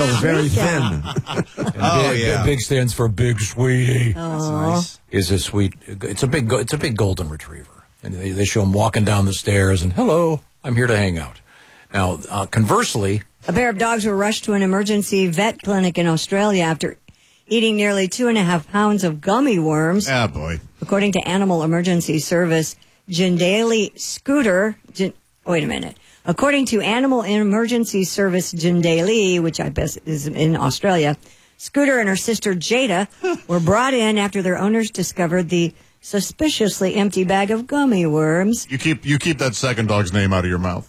So very thin. Big stands for Big Sweetie. That's nice. Is a sweet. It's a big golden retriever, and they show him walking down the stairs and hello, I'm here to hang out. Now, conversely, a pair of dogs were rushed to an emergency vet clinic in Australia after eating nearly 2.5 pounds of gummy worms. Ah, boy. According to Animal Emergency Service, Jindali Scooter. Wait a minute. According to Animal Emergency Service Jindali, which I guess is in Australia, Scooter and her sister Jada were brought in after their owners discovered the suspiciously empty bag of gummy worms. You keep that second dog's name out of your mouth.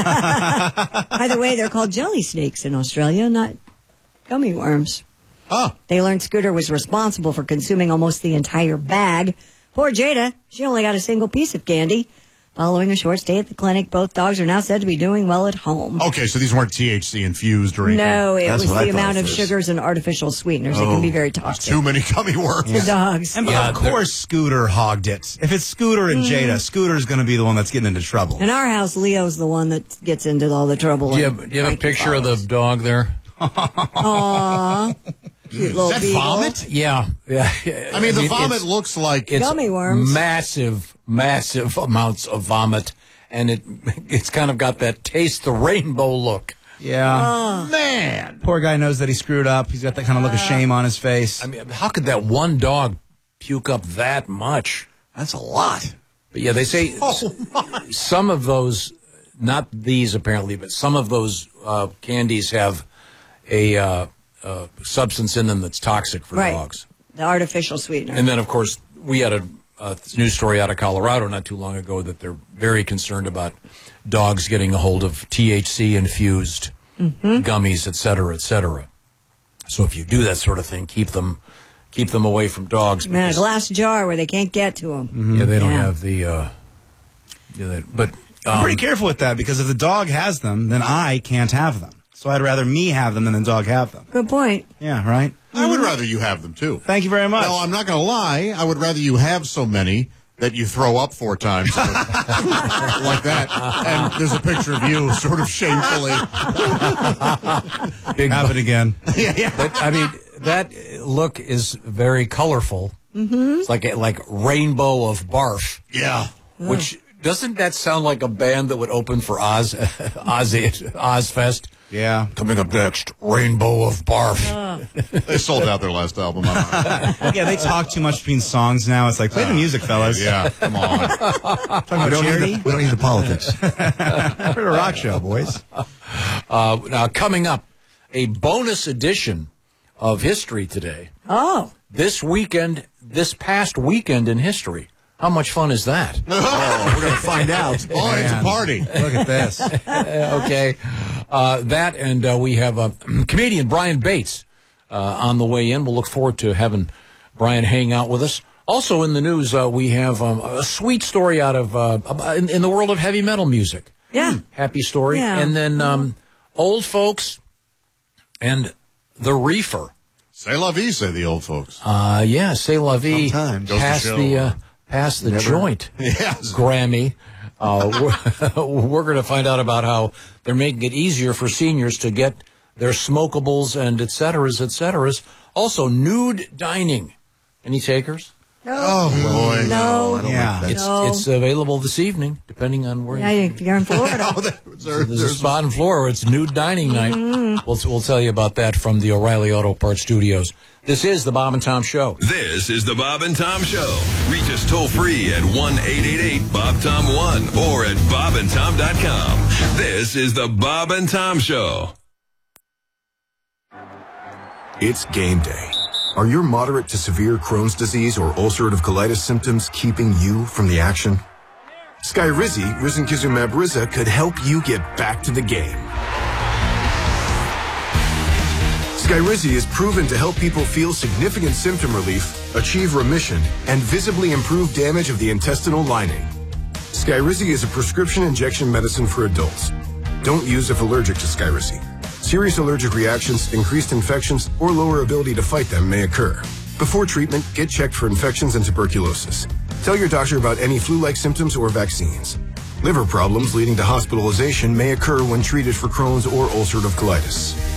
By the way, they're called jelly snakes in Australia, not gummy worms. Oh. They learned Scooter was responsible for consuming almost the entire bag. Poor Jada, she only got a single piece of candy. Following a short stay at the clinic, both dogs are now said to be doing well at home. Okay, so these weren't THC infused or anything. No, it was the amount of sugars and artificial sweeteners that can be very toxic. Too many gummy worms. For dogs. And of course, Scooter hogged it. If it's Scooter and Jada, Scooter's going to be the one that's getting into trouble. In our house, Leo's the one that gets into all the trouble. Do you have a picture of the dog there? Aww. Cute little Is that beagle. vomit? Yeah. I mean, the vomit looks like it's gummy worms. Massive amounts of vomit, and it's kind of got that taste the rainbow look. Yeah. Man. Poor guy knows that he screwed up. He's got that kind of look of shame on his face. I mean, how could that one dog puke up that much? That's a lot. But yeah, they say some of those, not these apparently, but some of those candies have a substance in them that's toxic for dogs. The artificial sweetener. And then, of course, we had a news story out of Colorado not too long ago that they're very concerned about dogs getting a hold of THC-infused gummies, et cetera, et cetera. So if you do that sort of thing, keep them away from dogs. Man, a glass jar where they can't get to them. Yeah, they don't have the... but I'm pretty careful with that because if the dog has them, then I can't have them. So I'd rather me have them than the dog have them. Good point. Yeah, right? I would rather you have them, too. Thank you very much. No, I'm not going to lie. I would rather you have so many that you throw up 4 times. Like that. And there's a picture of you sort of shamefully. Big happen again. Yeah. But, I mean, that look is very colorful. It's like rainbow of barf. Yeah. Which, doesn't that sound like a band that would open for Ozfest? Yeah. Coming up next, Rainbow of Barf. They sold out their last album. Yeah, they talk too much between songs now. It's like, play the music, fellas. Yeah, come on. We don't need the politics. We're a rock show, boys. Now, coming up, a bonus edition of History Today. Oh. This past weekend in history. How much fun is that? Oh, we're going to find out. Oh, it's a party. Look at this. Okay. That, and we have comedian Brian Bates on the way in. We'll look forward to having Brian hang out with us. Also in the news, we have a sweet story out of in the world of heavy metal music. Yeah. Happy story. Yeah. And then old folks and the reefer. C'est la vie, say the old folks. Yeah, c'est la vie. Sometimes. Pass the joint. Yes. Grammy. We're going to find out about how they're making it easier for seniors to get their smokables and et ceteras. Also, nude dining. Any takers? Oh, boy. No. Yeah. It's available this evening, depending on where Yeah, you're in Florida. There's a spot in Florida where it's nude dining night. We'll tell you about that from the O'Reilly Auto Parts Studios. This is the Bob and Tom Show. This is the Bob and Tom Show. Reach us toll free at 1-888-BOB-TOM-1 or at bobandtom.com. This is the Bob and Tom Show. It's game day. Are your moderate to severe Crohn's disease or ulcerative colitis symptoms keeping you from the action? Skyrizi, risankizumab Riza, could help you get back to the game. Skyrizi is proven to help people feel significant symptom relief, achieve remission, and visibly improve damage of the intestinal lining. Skyrizi is a prescription injection medicine for adults. Don't use if allergic to Skyrizi. Serious allergic reactions, increased infections, or lower ability to fight them may occur. Before treatment, get checked for infections and tuberculosis. Tell your doctor about any flu-like symptoms or vaccines. Liver problems leading to hospitalization may occur when treated for Crohn's or ulcerative colitis.